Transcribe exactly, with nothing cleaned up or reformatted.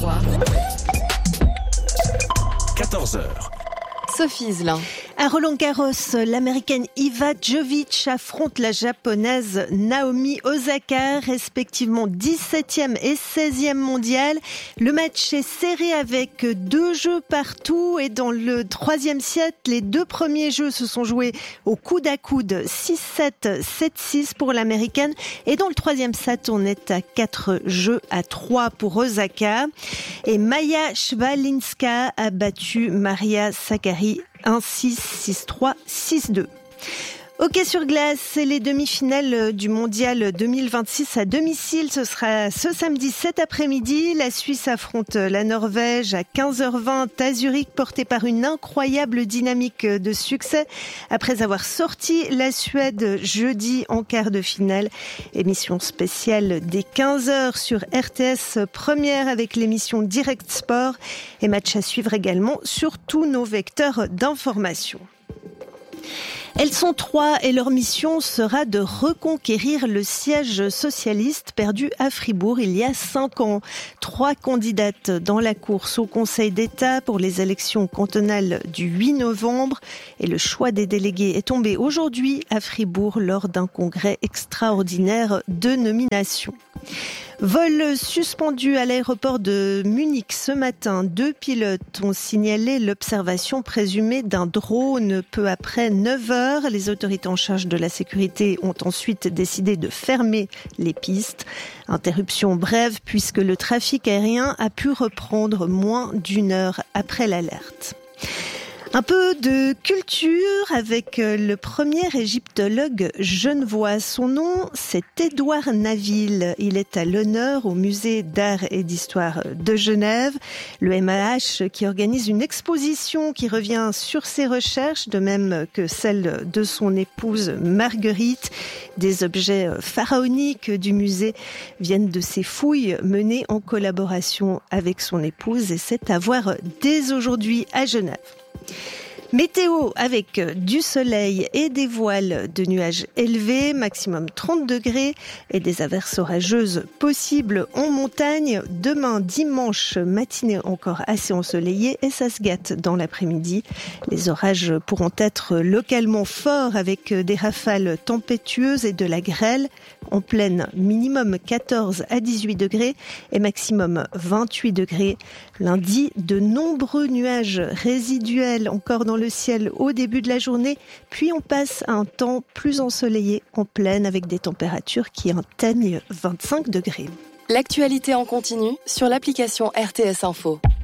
quoi? quatorze heures. Sophie Zlin. À Roland-Garros, l'américaine Iva Jovic affronte la japonaise Naomi Osaka, respectivement dix-septième et seizième mondiale. Le match est serré avec deux jeux partout et dans le troisième set, les deux premiers jeux se sont joués au coude à coude, six sept, sept six pour l'américaine. Et dans le troisième set, on est à quatre jeux à trois pour Osaka. Et Maya Shvalinska a battu Maria Sakkari un six, six trois, six deux. Hockey sur glace, c'est les demi-finales du mondial deux mille vingt-six à domicile. Ce sera ce samedi cet après-midi. La Suisse affronte la Norvège à quinze heures vingt à Zurich, portée par une incroyable dynamique de succès. Après avoir sorti la Suède jeudi en quart de finale. Émission spéciale dès quinze heures sur R T S Première avec l'émission Direct Sport. Et match à suivre également sur tous nos vecteurs d'information. Elles sont trois et leur mission sera de reconquérir le siège socialiste perdu à Fribourg il y a cinq ans. Trois candidates dans la course au Conseil d'État pour les élections cantonales du huit novembre et le choix des délégués est tombé aujourd'hui à Fribourg lors d'un congrès extraordinaire de nomination. Vol suspendu à l'aéroport de Munich ce matin. Deux pilotes ont signalé l'observation présumée d'un drone peu après neuf heures. Les autorités en charge de la sécurité ont ensuite décidé de fermer les pistes. Interruption brève puisque le trafic aérien a pu reprendre moins d'une heure après l'alerte. Un peu de culture avec le premier égyptologue genevois. Son nom, c'est Édouard Naville. Il est à l'honneur au Musée d'art et d'histoire de Genève. Le M A H qui organise une exposition qui revient sur ses recherches, de même que celle de son épouse Marguerite. Des objets pharaoniques du musée viennent de ses fouilles menées en collaboration avec son épouse et c'est à voir dès aujourd'hui à Genève. Météo avec du soleil et des voiles de nuages élevés, maximum trente degrés et des averses orageuses possibles en montagne. Demain dimanche, matinée encore assez ensoleillée et ça se gâte dans l'après-midi. Les orages pourront être localement forts avec des rafales tempétueuses et de la grêle. En pleine, minimum quatorze à dix-huit degrés et maximum vingt-huit degrés. Lundi, de nombreux nuages résiduels encore dans le ciel au début de la journée, puis on passe à un temps plus ensoleillé en pleine avec des températures qui atteignent vingt-cinq degrés. L'actualité en continu sur l'application R T S Info.